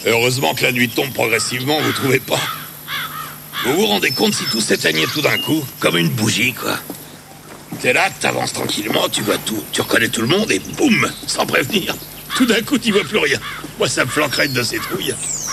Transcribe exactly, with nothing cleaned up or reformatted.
Heureusement que la nuit tombe progressivement, vous trouvez pas? Vous vous rendez compte si tout s'éteignait tout d'un coup? Comme une bougie, quoi. T'es là, t'avances tranquillement, tu vois tout, tu reconnais tout le monde et boum, sans prévenir. Tout d'un coup, tu vois plus rien. Moi, ça me flanquerait de ces trouilles.